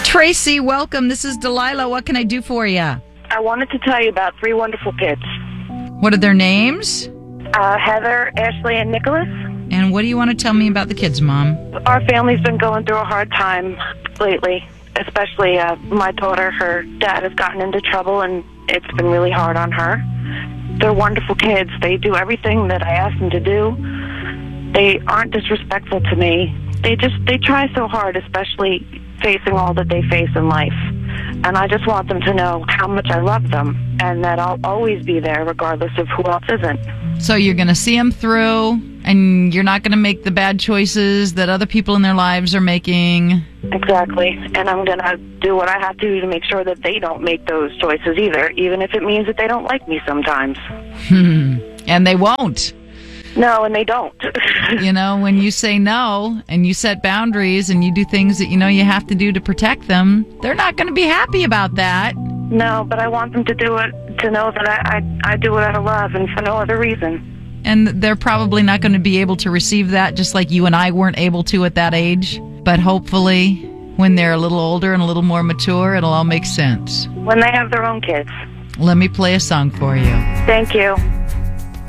Tracy, welcome. This is Delilah. What can I do for you? I wanted to tell you about 3 wonderful kids. What are their names? Heather, Ashley, and Nicholas. And what do you want to tell me about the kids, Mom? Our family's been going through a hard time lately, especially my daughter. Her dad has gotten into trouble, and it's been really hard on her. They're wonderful kids. They do everything that I ask them to do. They aren't disrespectful to me. They try so hard, especially facing all that they face in life. And I just want them to know how much I love them and that I'll always be there regardless of who else isn't. So you're going to see them through, and you're not going to make the bad choices that other people in their lives are making. Exactly. And I'm going to do what I have to do to make sure that they don't make those choices either, even if it means that they don't like me sometimes. And they won't. No, and they don't. You know, when you say no and you set boundaries and you do things that you know you have to do to protect them, they're not going to be happy about that. No, but I want them to do it, to know that I do it out of love and for no other reason. And they're probably not going to be able to receive that, just like you and I weren't able to at that age. But hopefully, when they're a little older and a little more mature, it'll all make sense. When they have their own kids. Let me play a song for you. Thank you.